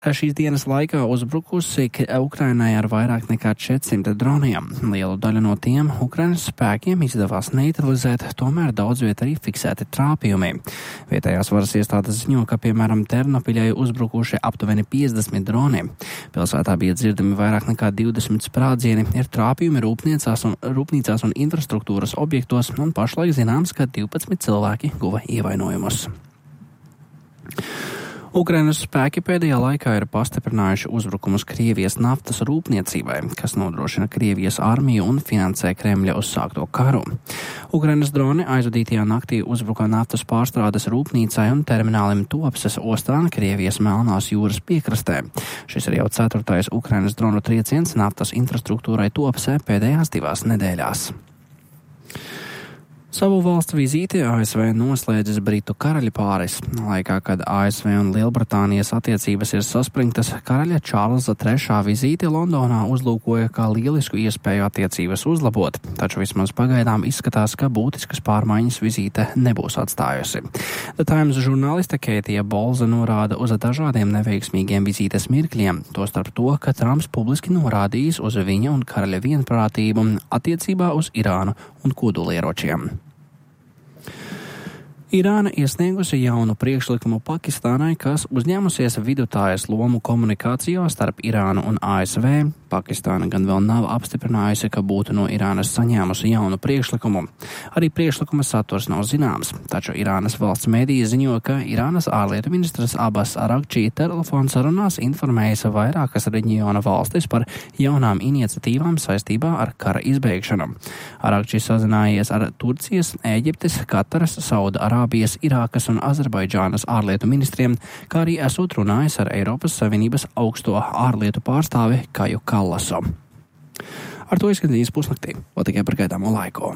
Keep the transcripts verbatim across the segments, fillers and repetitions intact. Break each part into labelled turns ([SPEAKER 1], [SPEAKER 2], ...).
[SPEAKER 1] šīs dienas laikā uzbrukusi Ukrainai ar vairāk nekā četrsimt droniem. Lielu daļu no tiem Ukrainas spēkiem izdevās neutralizēt, tomēr daudz viet arī fiksēti trāpījumi. Vietējās varas iestādes ziņo, ka, piemēram, Ternopiļai uzbrukuši aptuveni piecdesmit droni. Pilsētā bija dzirdami vairāk nekā divdesmit sprādzieni, ir trāpījumi rūpniecās un, rūpnīcās un infrastruktūras objektos, un pašlaik zināms, ka divpadsmit cilvēki guva ievainojumus. Ukrainas spēki pēdējā laikā ir pastiprinājuši uzbrukumus Krievijas naftas rūpniecībai, kas nodrošina Krievijas armiju un finansē Kremļa uzsākto karu. Ukrainas droni aizvadītajā naktī uzbruka naftas pārstrādes rūpnīcai un terminālim Tuapses ostā Krievijas Melnās jūras piekrastē. Šis ir jau ceturtais Ukrainas dronu trieciens naftas infrastruktūrai Tuapsē pēdējās divās nedēļās. Savu valsts vizīti A S V noslēdzis Britu karaļa pāris. Laikā, kad A S V un Lielbritānijas attiecības ir saspringtas, karaļa Čārlza trešā vizīte Londonā uzlūkoja kā lielisku iespēju attiecības uzlabot, taču vismaz pagaidām izskatās, ka būtiskas pārmaiņas vizīte nebūs atstājusi. The Times žurnāliste Keitija Bolza norāda uz dažādiem neveiksmīgiem vizītes mirkļiem, tostarp to, ka Trumps publiski norādījis uz viņa un karaļa vienprātību attiecībā uz Irānu un kodolieročiem. Irāna iesniegusi jaunu priekšlikumu Pakistānai, kas uzņēmusies vidutājas lomu komunikācijā starp Irānu un A S V. Pakistāna gan vēl nav apstiprinājusi, ka būtu no Irānas saņēmusi jaunu priekšlikumu. Arī priekšlikuma saturs nav zināms, taču Irānas valsts mēdīja ziņo, ka Irānas ārlietu ministrs Abbas Arakči telefonu sarunās informējis vairākas reģiona valstis par jaunām iniciatīvām saistībā ar kara izbeigšanu. Arakči sazinājies ar Turcijas, Ēģiptes, Kataras, Sauda-Arābijas, Irākas un Azerbaidžānas ārlietu ministriem, kā arī esot runājis ar Eiropas Savienības augsto ārlietu pārstāvi Kaju Kallasu. Ar to izskatījās pusnaktī, vēl tikai par gaidāmo laiku.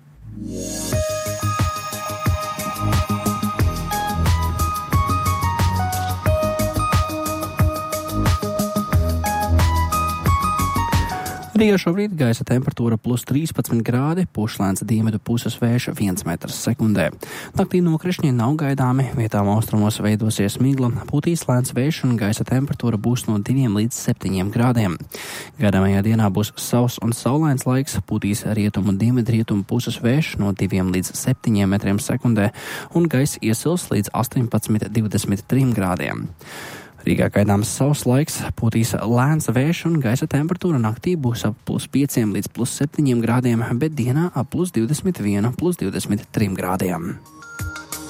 [SPEAKER 1] Rīgā šobrīd gaisa temperatūra plus trīspadsmit grādi, pušlēns dienvidu puses vējš viens metrs sekundē. Naktī nokrišņi nav gaidāmi, vietām austrumos veidosies migla, pūtīs lēns vējš un gaisa temperatūra būs no diviem līdz septiņiem grādiem. Gaidāmajā dienā būs sauss un saulains laiks, pūtīs rietumu dienvidrietumu puses vējš no diviem līdz septiņiem metriem sekundē un gaisa iesils līdz astoņpadsmit līdz divdesmit trim grādiem. Rīgā gaidāms sauss laiks, pūtīs lēns vējš un gaisa temperatūra naktī būs ap plus pieciem līdz plus septiņiem grādiem, bet dienā ap plus divdesmit viens līdz divdesmit trim grādiem.